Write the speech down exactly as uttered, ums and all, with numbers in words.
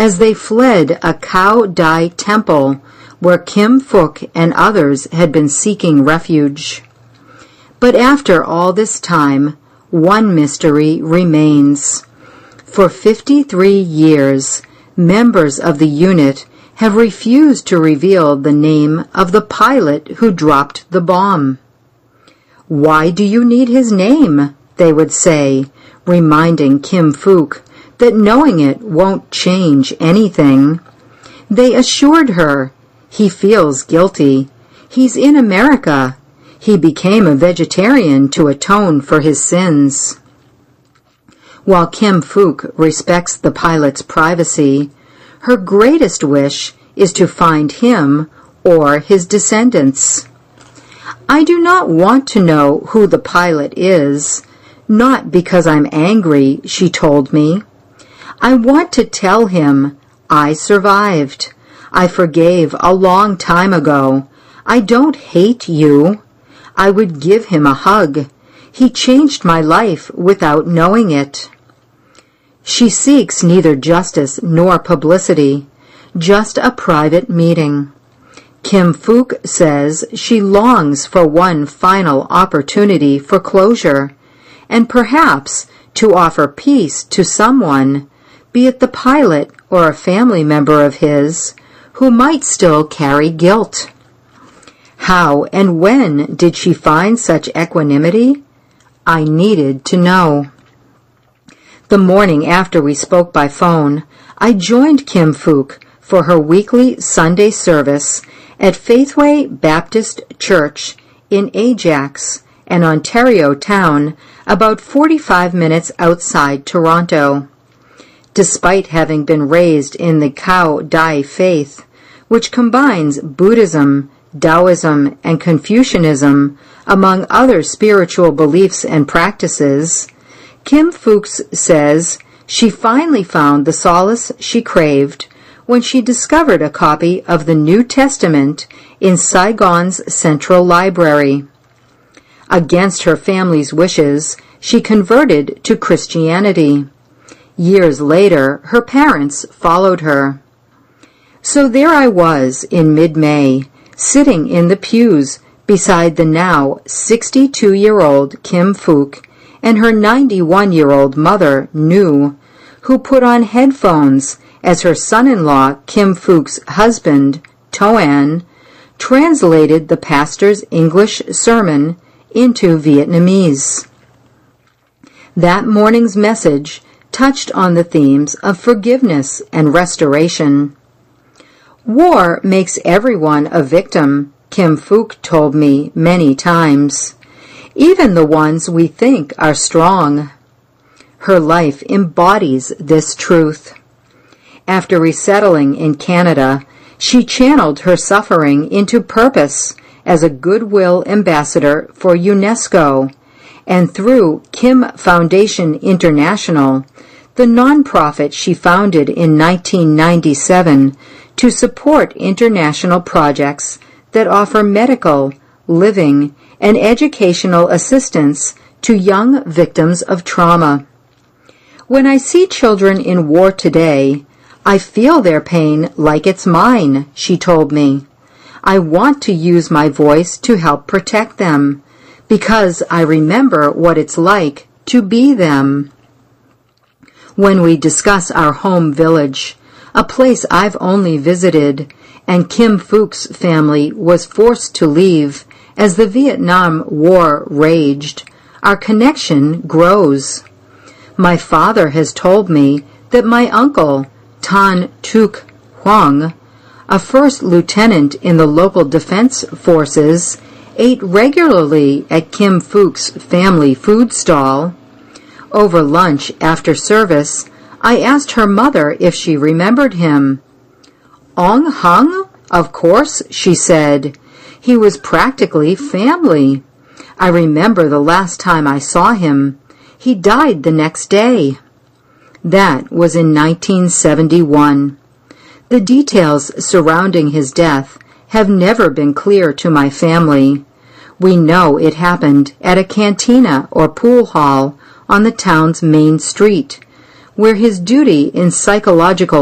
as they fled a Cao Dai temple where Kim Phuc and others had been seeking refuge. But after all this time, one mystery remains. For fifty-three years, members of the unit have refused to reveal the name of the pilot who dropped the bomb. "Why do you need his name?" they would say, reminding Kim Phuc that knowing it won't change anything. They assured her, "He feels guilty. He's in America. He became a vegetarian to atone for his sins." While Kim Phuc respects the pilot's privacy, her greatest wish is to find him or his descendants. "I do not want to know who the pilot is, not because I'm angry," she told me. "I want to tell him I survived. I forgave a long time ago. I don't hate you. I would give him a hug. He changed my life without knowing it." She seeks neither justice nor publicity, just a private meeting. Kim Phuc says she longs for one final opportunity for closure, and perhaps to offer peace to someone, be it the pilot or a family member of his, who might still carry guilt. How and when did she find such equanimity? I needed to know. The morning after we spoke by phone, I joined Kim Phuc for her weekly Sunday service at Faithway Baptist Church in Ajax, an Ontario town about forty-five minutes outside Toronto. Despite having been raised in the Cao Dai faith, which combines Buddhism, Taoism, and Confucianism, among other spiritual beliefs and practices, Kim Phuc says she finally found the solace she craved when she discovered a copy of the New Testament in Saigon's Central Library. Against her family's wishes, she converted to Christianity. Years later, her parents followed her. So there I was in mid-May, sitting in the pews beside the now sixty-two-year-old Kim Phuc and her ninety-one-year-old mother, Nu, who put on headphones as her son-in-law, Kim Phuc's husband, Toan, translated the pastor's English sermon into Vietnamese. That morning's message touched on the themes of forgiveness and restoration. "War makes everyone a victim," Kim Phuc told me many times, "even the ones we think are strong." Her life embodies this truth. After resettling in Canada, she channeled her suffering into purpose as a goodwill ambassador for UNESCO, and through Kim Foundation International, the nonprofit she founded in nineteen ninety-seven to support international projects that offer medical, living, and educational assistance to young victims of trauma. "When I see children in war today, I feel their pain like it's mine," she told me. "I want to use my voice to help protect them, because I remember what it's like to be them." When we discuss our home village, a place I've only visited, and Kim Phuc's family was forced to leave as the Vietnam War raged, our connection grows. My father has told me that my uncle, Tan Tuc Huang, a first lieutenant in the local defense forces, ate regularly at Kim Phuc's family food stall. Over lunch after service, I asked her mother if she remembered him. "Ong Hung? Of course," she said. "He was practically family. I remember the last time I saw him. He died the next day." That was in nineteen seventy-one. The details surrounding his death have never been clear to my family. We know it happened at a cantina or pool hall on the town's main street, where his duty in psychological